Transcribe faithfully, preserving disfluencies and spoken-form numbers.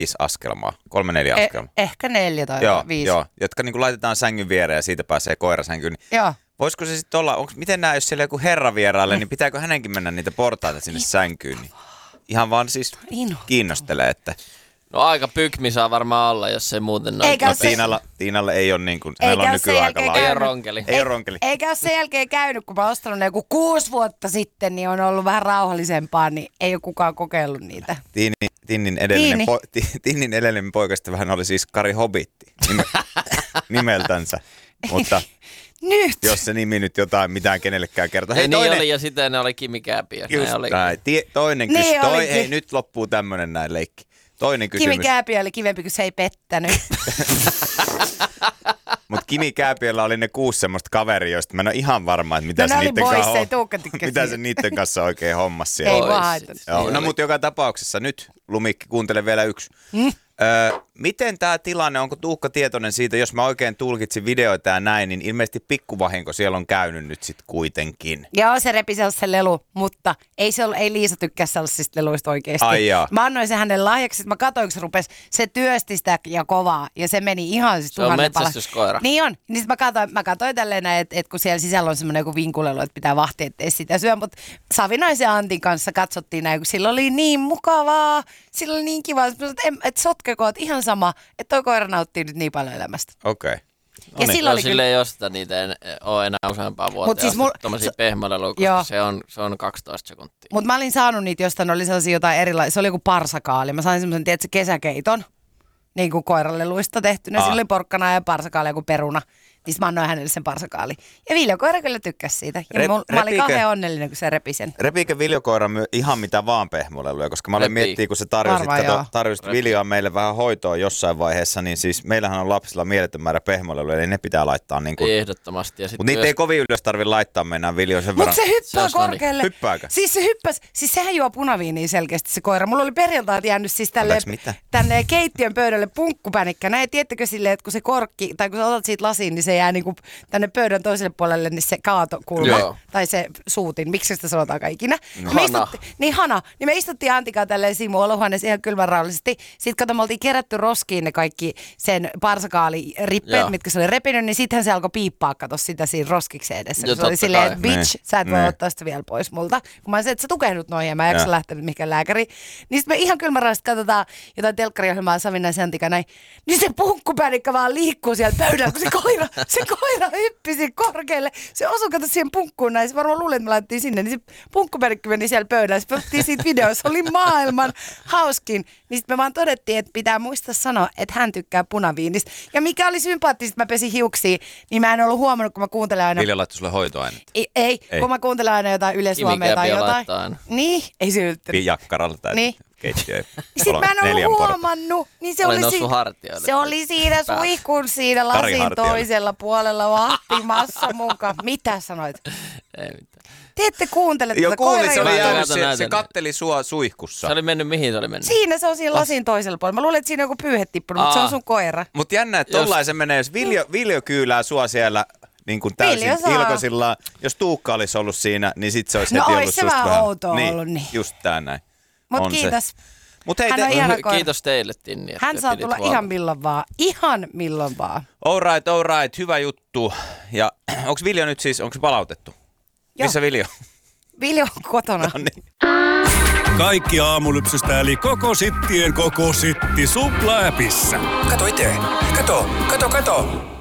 viisi askelmaa, kolme neljä Eh, askelmaa. ehkä neljä tai joo, viisi. Joo, jotka niin kuin laitetaan sängyn viereen ja siitä pääsee koira sänkyyn. Joo. Voisiko se sitten olla, onko, miten nämä, jos siellä joku herra vieraille, niin pitääkö hänenkin mennä niitä portaita sinne sänkyyn? Niin ihan vaan siis kiinnostelee, että... No aika pykmi saa varmaan olla, jos se muuten noin. No Tiinalla, Tiinalle ei ole niin kuin, hänellä on nykyaika Ei ole ronkeli. Ei ole ronkeli. Eikä ole sen jälkeen käynyt, kun mä oon ostanut ne joku kuusi vuotta sitten, niin on ollut vähän rauhallisempaa, niin ei ole kukaan kokeillut niitä. Tiini, Tinnin edellinen, Tiini. po, Tinnin edellinen poikasta vähän oli siis Kari Hobitti nime, nimeltänsä, mutta... Nyt! Jos se nimi nyt jotain mitään kenellekään kertoo. Hei, niin oli ja sitten ne oli Kimi Kääpiö. Just näin. Tie, toinen kysymys. Niin Toi, olikin. hei, nyt loppuu tämmönen näin leikki. Toinen kysymys. Kimi Kääpiö oli kivempi, kun se ei pettänyt. Mutta Kimi Kääpiöllä oli ne kuusi semmoista kaveria, joista mä en ole ihan varma, että mitä, No se, ne oli niiden boys, kanssa, ei Tuukka tykkäsi mitä se siitä. niiden kanssa oikein hommas siellä. Ei vaan haitannut. Joo, no mutta joka tapauksessa nyt, Lumikki, kuuntele vielä yksi. Mm. Öö, miten tämä tilanne, onko Tuukka tietoinen siitä, jos mä oikein tulkitsin videoita ja näin, niin ilmeisesti pikkuvahinko siellä on käynyt nyt sitten kuitenkin. Joo, se repi se lelu, mutta ei, se ollut, ei Liisa tykkää sellaisista leluista oikeasti. Ai jaa. Mä annoin sen hänelle lahjaksi, mä katsoin, kun se rupesi, se työsti sitä ja kovaa ja se meni ihan siis Se on tuhannen pala- metsästyskoira. Niin on. Niin sit mä katsoin, mä katsoin tälleen näin, että et kun siellä sisällä on semmoinen joku vinkulelu, että pitää vahtia, ettei sitä syö. Mutta Savinaisen Antin kanssa katsottiin näin, kun sillä oli niin mukavaa, sillä oli niin kiva, että et sotkeko, että ihan sama, että toi koira nauttii nyt niin paljon elämästä. Okei. Okay. Ja No, silloin no, oli sille kyllä... ei osteta niitä en, ole enää useampaa vuotta. Mut siis mul- Tuommoisia pehmoleluja, koska Joo. se on, se on kaksitoista sekuntia. Mutta mä olin saanut niitä jostain, oli sellaisia jotain erilaisia, se oli joku parsakaali. Mä sain semmoisen, tiedätkö, kesäkeiton, niin kuin koiraleluista tehtynä. Aa. Sillä oli porkkana ja parsakaali ja joku peruna. Niin sit mä annoin hänelle sen parsakaali. Ja Viljo koira kyllä tykkäsi siitä. Ja Rep- mul, mä olin repiikö- kauhean onnellinen, kun se repi sen. Repiikö Viljokoira myö ihan mitä vaan pehmoleluja, koska mä olin Repii. miettiä, kun se tarjosit, Varmaan kato, joo. tarjosit Viljoa meille vähän hoitoa jossain vaiheessa, niin siis meillähän on lapsilla mieletön määrä pehmoleluja, eli ne pitää laittaa niin kuin... Ehdottomasti. Mutta niitä ei kovin ylös tarvitse laittaa, mennään Viljo sen Mutta verran. se hyppää Se olisi korkealle. Hyppääkö? Siis se hyppäs, siis sehän juo punaviiniä selkeästi se koira. Mulla oli perjantaina jäänyt siis tälle, Anteeksi, mitä? tänne keittiön pöydälle punkkupänikkä. Näin, tiedättekö silleen, että kun se korkki, tai kun sä otat siitä lasiin, niin se jää niinku tänne pöydän toiselle puolelle, niin se kaatokulma. Joo. Tai se suutin, miksi sitä sanotaankaan ikinä. No. Me Hana. istuttiin- Niin hana. Niin me istuttiin Antikaan tälleen Simu olohuoneessa ihan kylmän rauhallisesti. Sitten kato, me oltiin kerätty roskiin ne kaikki sen parsakaalirippeet, Joo. mitkä se oli repinyt, niin sittenhän se alkoi piippaa, kato sitä siinä roskiksen edessä. Joo, Se oli totta silleen, kai. että bitch, Niin. sä et voi Niin. ottaa sitä vielä pois multa. Kun mä olisin, että sä tukehdut noihin ja mä en Joo. jaksa lähtenyt mihinkään lääkäriin. Niin sitten me ihan kylmäraisesti katsotaan jotain telkkariohjelmaa Savinaisen Antika näin. Niin se punkkupänikkä vaan liikkuu siellä pöydällä, kun se koira, se koira hyppisi korkealle. Se osui kato siihen punkkuun näin. Se varmaan luuli, että me laitettiin sinne. Niin se punkkupänikkä meni siellä pöydällä. Sitten me otettiin siitä videossa. Se oli maailman hauskin. Niin sitten me vaan todettiin, että pitää muistaa sanoa, että hän tykkää punaviinistä. Ja mikä oli sympaattista, että mä pesin hiuksia, niin mä en ollut huomannut, kun mä kuuntelen aina... Viljo laittoi sulle hoitoainetta. Ei, ei, Ei. kun mä kuuntelen aina jotain Yle Suomea tai Kimi Kääpiö jotain. laittaa aina. Niin, ei se yltynyt. Jakkaralla tai Niin. keittiö. Sitten mä en neljän ollut porta. huomannut, niin se Oli oli, noussut siinä, hartioille. se oli siinä suihkun siinä Kari lasin hartioille. toisella puolella vahtimassa mukaan. Mitä sanoit? Ei mitään. Te ette kuuntele Joo, tätä kuulin, se oli koirajuttua. jäänyt, Kato se, näytän. se katteli sua suihkussa. Se oli mennyt, mihin se oli mennyt? Siinä se on siinä lasin toisella puolella. Mä luulen, että siinä on joku pyyhe tippunut, mutta se on Aa. sun koira. Mutta jännä, että tollain se menee, jos Viljo, Viljo kyylää sua siellä niin kuin täysin Viljo saa. ilkoisillaan. Jos Tuukka olisi ollut siinä, niin sit se olisi No heti ois ollut se susta vähän outoa ollut, niin. Just tää näin. Mutta On se. kiitos. Mut hei, Hän te, on ihana koira. Kiitos teille, Tinni. että Hän te saa pidit tulla huolta. ihan milloin vaan. Ihan milloin vaan. all right, all right, hyvä juttu. Ja onko Viljo nyt siis, onko se palautettu? Joo. Missä Viljo? Viljo on kotona. No niin. Kaikki aamulypsystä eli koko sittien koko sitti supla-äpissä. Kato itse. Kato, kato, kato.